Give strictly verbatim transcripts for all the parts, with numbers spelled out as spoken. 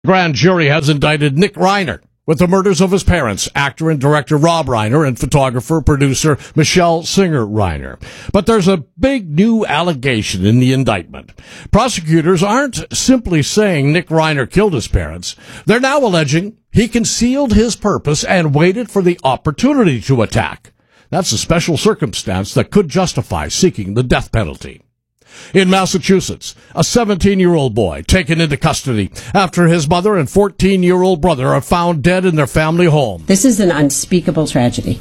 Grand jury has indicted Nick Reiner with the murders of his parents, actor and director Rob Reiner and photographer, producer Michelle Singer Reiner. But there's a big new allegation in the indictment. Prosecutors aren't simply saying Nick Reiner killed his parents. They're now alleging he concealed his purpose and waited for the opportunity to attack. That's a special circumstance that could justify seeking the death penalty. In Massachusetts, a seventeen-year-old boy taken into custody after his mother and fourteen-year-old brother are found dead in their family home. This is an unspeakable tragedy.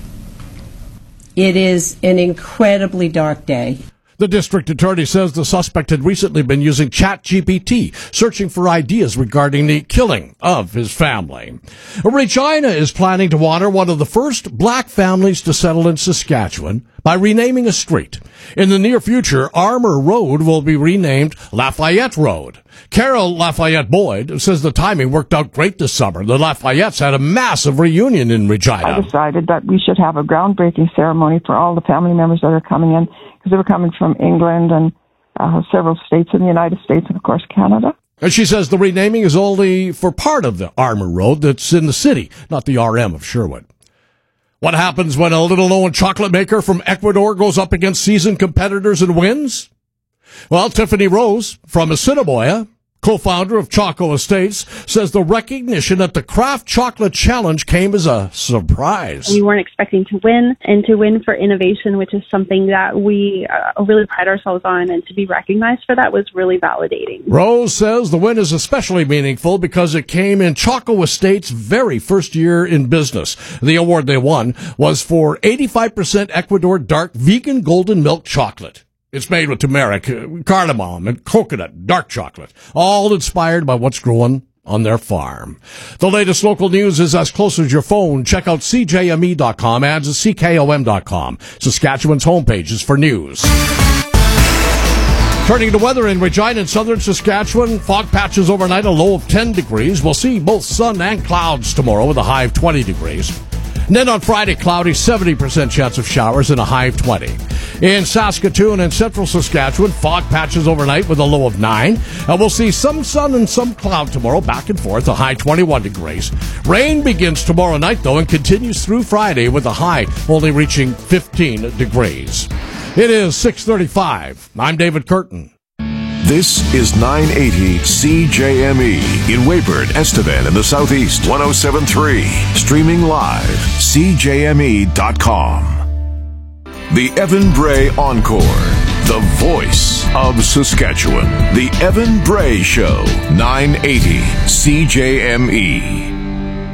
It is an incredibly dark day. The district attorney says the suspect had recently been using ChatGPT, searching for ideas regarding the killing of his family. Regina is planning to honor one of the first black families to settle in Saskatchewan by renaming a street. In the near future, Armour Road will be renamed Lafayette Road. Carol Lafayette Boyd says the timing worked out great this summer. The Lafayettes had a massive reunion in Regina. I decided that we should have a groundbreaking ceremony for all the family members that are coming in, because they were coming from England and uh, several states in the United States and, of course, Canada. And she says the renaming is only for part of the Armour Road that's in the city, not the R M of Sherwood. What happens when a little-known chocolate maker from Ecuador goes up against seasoned competitors and wins? Well, Tiffany Rose from Assiniboia, co-founder of Choco Estates, says the recognition at the Craft Chocolate Challenge came as a surprise. We weren't expecting to win, and to win for innovation, which is something that we uh, really pride ourselves on, and to be recognized for that was really validating. Rose says the win is especially meaningful because it came in Choco Estates' very first year in business. The award they won was for eighty-five percent Ecuador dark vegan golden milk chocolate. It's made with turmeric, cardamom, and coconut dark chocolate, all inspired by what's growing on their farm. The latest local news is as close as your phone. Check out C J M E dot com and C K O M dot com. Saskatchewan's homepage is for news. Turning to weather in Regina and southern Saskatchewan, fog patches overnight, a low of ten degrees. We'll see both sun and clouds tomorrow with a high of twenty degrees. And then on Friday, cloudy, seventy percent chance of showers and a high of twenty. In Saskatoon and central Saskatchewan, fog patches overnight with a low of nine. And we'll see some sun and some cloud tomorrow, back and forth, a high twenty-one degrees. Rain begins tomorrow night, though, and continues through Friday with a high only reaching fifteen degrees. It is six thirty-five. I'm David Curtin. This is nine eighty C J M E in Weyburn, Estevan in the Southeast, one oh seven point three. Streaming live, C J M E dot com. The Evan Bray Encore, the voice of Saskatchewan. The Evan Bray Show, nine eighty C J M E.